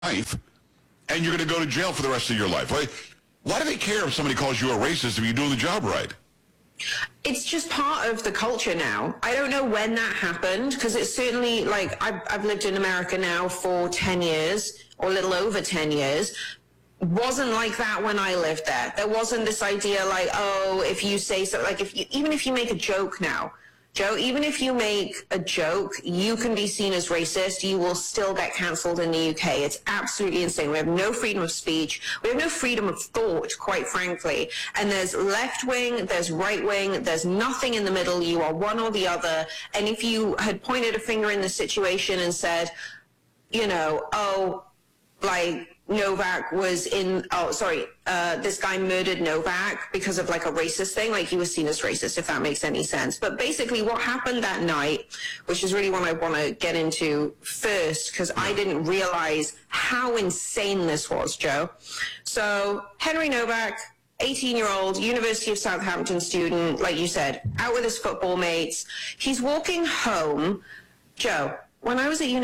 life, and you're going to go to jail for the rest of your life. Why do they care if somebody calls you a racist if you're doing the job right? It's just part of the culture now. I don't know when that happened, because it's certainly, like, I've lived in America now for 10 years, or a little over 10 years. Wasn't like that when I lived there. There wasn't this idea like, oh, if you say so, like, even if you make a joke now, Joe, even if you make a joke, you can be seen as racist. You will still get cancelled in the UK. It's absolutely insane. We have no freedom of speech. We have no freedom of thought, quite frankly. And there's left wing, there's right wing, there's nothing in the middle. You are one or the other. And if you had pointed a finger in the situation and said, you know, oh, like, Novak was this guy murdered Novak because of like a racist thing, like he was seen as racist, if that makes any sense. But basically what happened that night, which is really what I want to get into first, because I didn't realize how insane this was, Joe. So Henry Novak, 18-year-old University of Southampton student, like you said, out with his football mates. He's walking home. Joe, when I was at